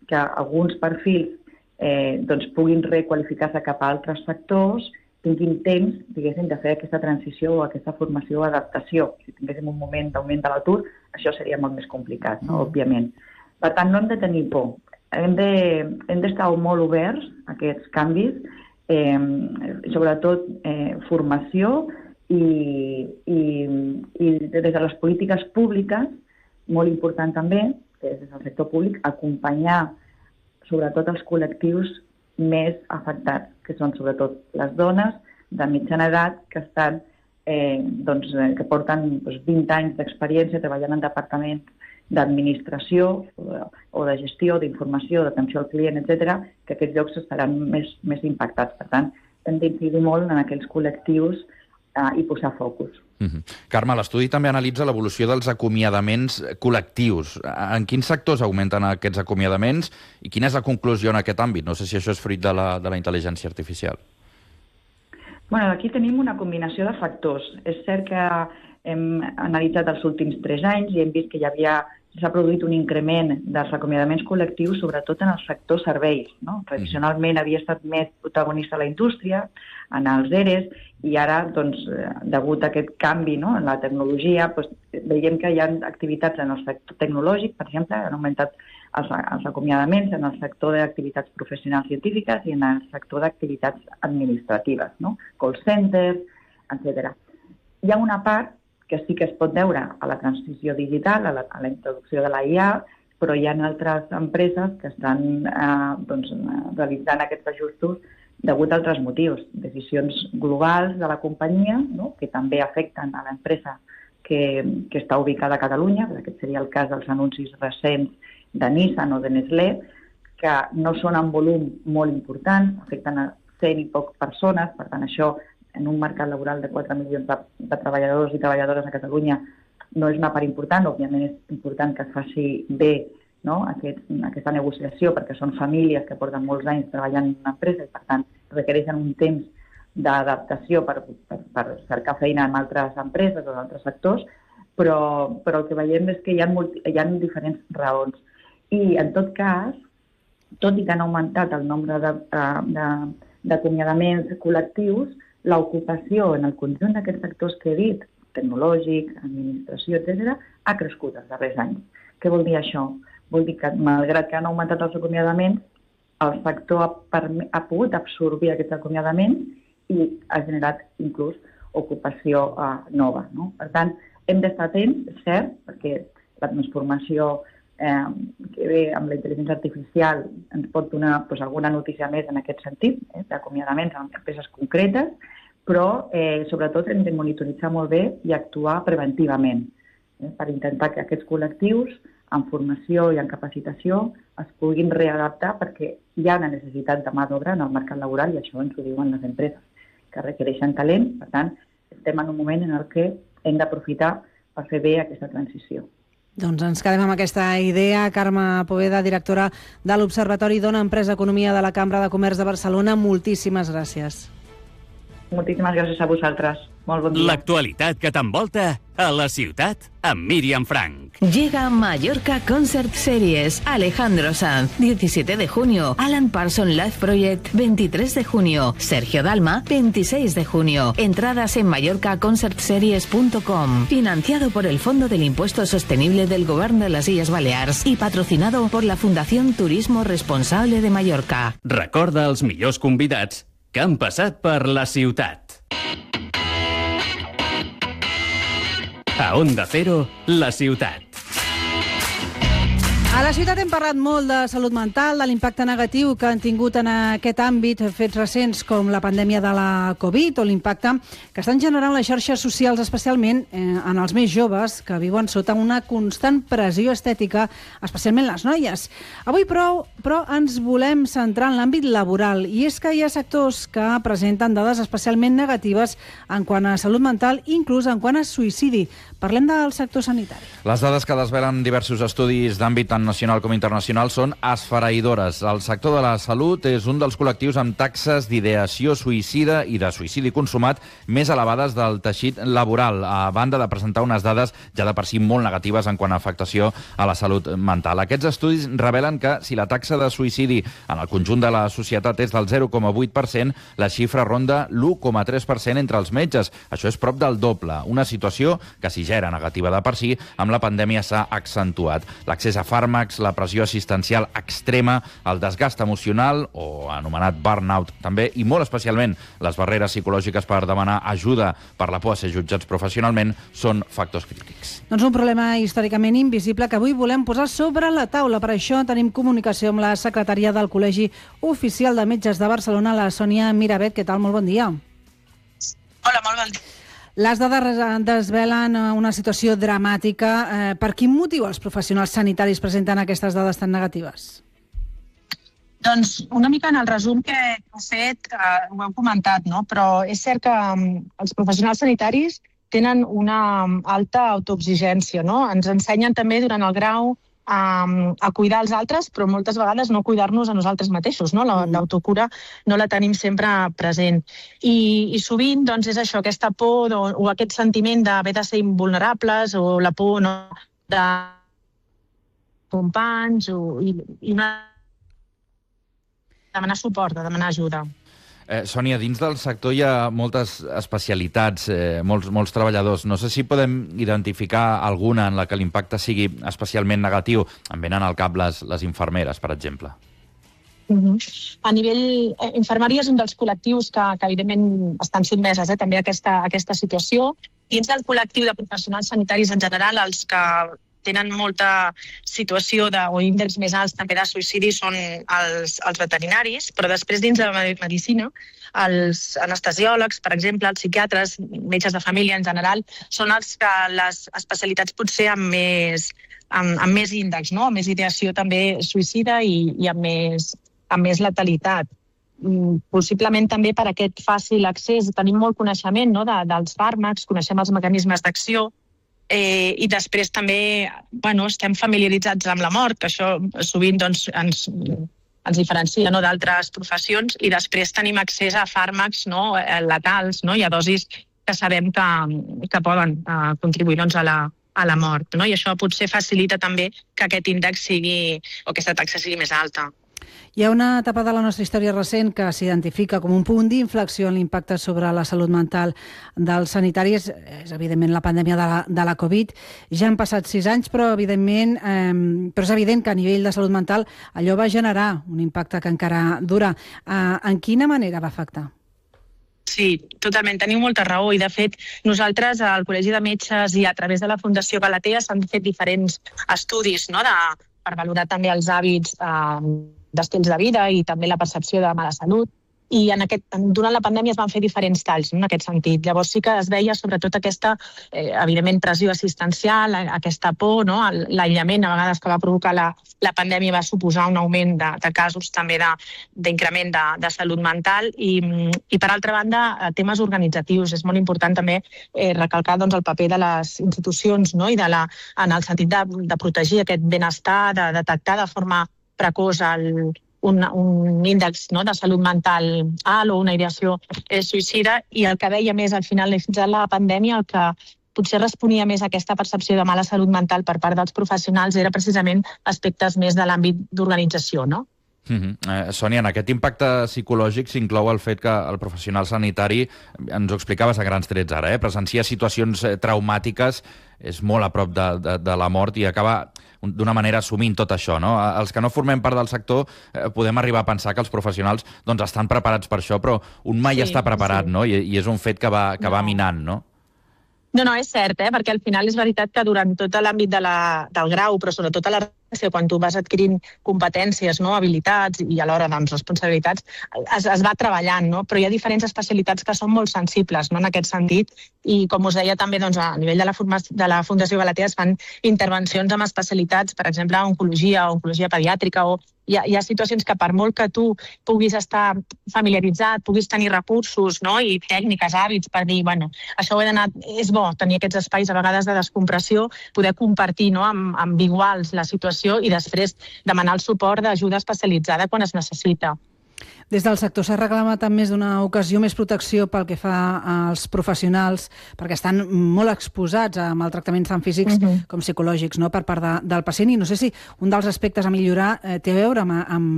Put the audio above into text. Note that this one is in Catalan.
que alguns perfils puguin requalificar-se cap a altres sectors, tinguin temps, diguéssim, de fer aquesta transició o aquesta formació o adaptació. Si tinguéssim un moment d'augment de l'atur, això seria molt més complicat, no? Òbviament. Per tant, no hem de tenir por. Hem d'estar molt oberts a aquests canvis, sobretot formació i des de les polítiques públiques, molt important també, des del sector públic, acompanyar sobretot els col·lectius més afectats, que són sobretot les dones de mitjana edat que estan, que porten 20 anys d'experiència treballant en departaments d'administració o de gestió, d'informació, d'atenció al client, etc., que aquests llocs estaran més impactats. Per tant, hem d'incidir molt en aquells col·lectius i posar focus. Carme, l'estudi també analitza l'evolució dels acomiadaments col·lectius. En quins sectors augmenten aquests acomiadaments i quina és la conclusió en aquest àmbit? No sé si això és fruit de la intel·ligència artificial. Bueno, aquí tenim una combinació de factors. És cert que hem analitzat els últims 3 anys i hem vist que s'ha produït un increment dels acomiadaments col·lectius, sobretot en el sector serveis, no? Tradicionalment havia estat més protagonista la indústria, en els ERES, i ara, degut a aquest canvi, no, en la tecnologia, veiem que hi ha activitats en el sector tecnològic, per exemple, han augmentat els acomiadaments en el sector d'activitats professionals científiques i en el sector d'activitats administratives, no? Call centers, etc. Hi ha una part que sí que es pot veure a la transició digital, a la introducció de la IA, però hi ha altres empreses que estan realitzant aquests ajustos degut a altres motius, decisions globals de la companyia, no? Que també afecten a l'empresa que està ubicada a Catalunya, aquest seria el cas dels anuncis recents de Nissan o de Nestlé, que no són en volum molt important, afecten a 100 i poc persones, per tant això en un mercat laboral de 4 milions de treballadors i treballadores a Catalunya no és una part important. Òbviament és important que es faci bé, no, aquesta negociació, perquè són famílies que porten molts anys treballant en una empresa i per tant requereixen un temps d'adaptació per cercar feina en altres empreses o en altres sectors, però el que veiem és que hi ha diferents raons. I en tot cas, tot i que han augmentat el nombre d'acomiadaments col·lectius, l'ocupació en el conjunt d'aquests sectors que he dit, tecnològic, administració, etc., ha crescut els darrers anys. Què vol dir això? Vol dir que, malgrat que han augmentat els acomiadaments, el sector ha pogut absorbir aquests acomiadaments i ha generat inclús ocupació nova, no? Per tant, hem d'estar atents, és cert, perquè la transformació que ve amb la intel·ligència artificial ens pot donar alguna notícia més en aquest sentit, d'acomiadaments en empreses concretes, però sobretot hem de monitoritzar molt bé i actuar preventivament per intentar que aquests col·lectius en formació i en capacitació es puguin readaptar perquè hi ha una necessitat de mà d'obra en el mercat laboral i això ens ho diuen les empreses, que requereixen talent. Per tant, estem en un moment en el que hem d'aprofitar per fer bé aquesta transició. Doncs ens quedem amb aquesta idea. Carme Poveda, directora de l'Observatori Dona Empresa Economia de la Cambra de Comerç de Barcelona, moltíssimes gràcies. Moltíssimes gràcies a vosaltres. Molt bon dia. L'actualitat que t'envolta a la ciutat amb Míriam Frank. Llega Mallorca Concert Series. Alejandro Sanz, 17 de junio. Alan Parsons Live Project, 23 de junio. Sergio Dalma, 26 de junio. Entradas en mallorcaconcertseries.com. Financiado por el Fondo del Impuesto Sostenible del Govern de las Illes Balears y patrocinado por la Fundación Turismo Responsable de Mallorca. Recorda els millors convidats que han passat per la ciutat. A Onda Cero, la ciutat. A la ciutat hem parlat molt de salut mental, de l'impacte negatiu que han tingut en aquest àmbit fets recents com la pandèmia de la Covid o l'impacte que estan generant les xarxes socials, especialment en els més joves, que viuen sota una constant pressió estètica, especialment les noies. Avui, però ens volem centrar en l'àmbit laboral, i és que hi ha sectors que presenten dades especialment negatives en quant a salut mental, inclús en quant a suïcidi. Parlem del sector sanitari. Les dades que desvelen diversos estudis d'àmbit tan nacional com internacional, són esfereïdores. El sector de la salut és un dels col·lectius amb taxes d'ideació suïcida i de suïcidi consumat més elevades del teixit laboral, a banda de presentar unes dades ja de per si molt negatives en quant a afectació a la salut mental. Aquests estudis revelen que si la taxa de suïcidi en el conjunt de la societat és del 0,8%, la xifra ronda l'1,3% entre els metges. Això és prop del doble, una situació que si ja era negativa de per si, amb la pandèmia s'ha accentuat. L'accés a fàrmacs, la pressió assistencial extrema, el desgast emocional, o anomenat burnout també, i molt especialment les barreres psicològiques per demanar ajuda per la por a ser jutjats professionalment, són factors crítics. Doncs un problema històricament invisible que avui volem posar sobre la taula. Per això tenim comunicació amb la secretària del Col·legi Oficial de Metges de Barcelona, la Sònia Miravet. Què tal? Molt bon dia. Hola, molt bon dia. Les dades desvelen una situació dramàtica. Per quin motiu els professionals sanitaris presenten aquestes dades tan negatives? Doncs una mica en el resum que heu fet, ho heu comentat, no? Però és cert que els professionals sanitaris tenen una alta autoexigència, no? Ens ensenyen també durant el grau a cuidar els altres, però moltes vegades no cuidar-nos a nosaltres mateixos, no? L'autocura no la tenim sempre present. I sovint doncs, és això, aquesta por o aquest sentiment d'haver de ser invulnerables o la por de companys i demanar suport, de demanar ajuda. Sònia, dins del sector hi ha moltes especialitats, molts treballadors. No sé si podem identificar alguna en la que l'impacte sigui especialment negatiu. Em venen al cap les infermeres, per exemple. A nivell... Infermeria és un dels col·lectius que evidentment estan sotmeses també a aquesta situació. Dins del col·lectiu de professionals sanitaris en general, els que tenen molta situació o índexs més alts també de suïcidi són els veterinaris, però després dins de la medicina, els anestesiòlegs, per exemple, els psiquiatres, metges de família en general, són els que les especialitats potser amb més índex, no? Amb més ideació també suïcida i amb més letalitat. Possiblement també per aquest fàcil accés, tenim molt coneixement, no? dels fàrmacs, coneixem els mecanismes d'acció, i després també estem familiaritzats amb la mort, que això sovint ens diferencia d'altres professions, i després tenim accés a fàrmacs letals i a dosis que sabem que poden contribuir a la mort. I això potser facilita també que aquest índex sigui, o aquesta taxa sigui més alta. Hi ha una etapa de la nostra història recent que s'identifica com un punt d'inflexió en l'impacte sobre la salut mental dels sanitaris. És evidentment la pandèmia de la Covid. Ja han passat 6 anys, però és evident que a nivell de salut mental allò va generar un impacte que encara dura. En quina manera va afectar? Sí, totalment. Teniu molta raó i, de fet, nosaltres al Col·legi de Metges i a través de la Fundació Galatea s'han fet diferents estudis per valorar també els hàbits d'estils de vida i també la percepció de mala salut. I durant la pandèmia es van fer diferents talls en aquest sentit. Llavors sí que es veia sobretot aquesta, evidentment, pressió assistencial, aquesta por, l'aïllament a vegades que va provocar la pandèmia va suposar un augment de casos també d'increment de salut mental i per altra banda, temes organitzatius. És molt important també recalcar el paper de les institucions i en el sentit de protegir aquest benestar, de detectar de forma precoç un índex de salut mental alt o una ideació suïcida, i el que veia més al final de la pandèmia, el que potser responia més a aquesta percepció de mala salut mental per part dels professionals era precisament aspectes més de l'àmbit d'organització, no? Sònia, en aquest impacte psicològic s'inclou el fet que el professional sanitari, ens ho explicaves a grans trets ara, presencia situacions traumàtiques, és molt a prop de la mort i acaba d'una manera assumint tot això, no? Els que no formem part del sector podem arribar a pensar que els professionals estan preparats per això, però un mai està preparat, no? I és un fet que va minant, no? No, és cert, perquè al final és veritat que durant tot l'àmbit del grau, però sobretot a la quan tu vas adquirint competències, habilitats i alhora responsabilitats, es va treballant, però hi ha diferents especialitats que són molt sensibles en aquest sentit i, com us deia també, a nivell de la Fundació Galatea es fan intervencions amb especialitats, per exemple, oncologia o oncologia pediàtrica, o hi ha situacions que per molt que tu puguis estar familiaritzat, puguis tenir recursos i tècniques, hàbits per dir, això ho he d'anar, és bo tenir aquests espais a vegades de descompressió, poder compartir amb iguals la situació situació i després demanar el suport d'ajuda especialitzada quan es necessita. Des del sector s'ha reclamat en més d'una ocasió més protecció pel que fa als professionals, perquè estan molt exposats a maltractaments tant físics com psicològics, no?, per part del pacient. I no sé si un dels aspectes a millorar té a veure amb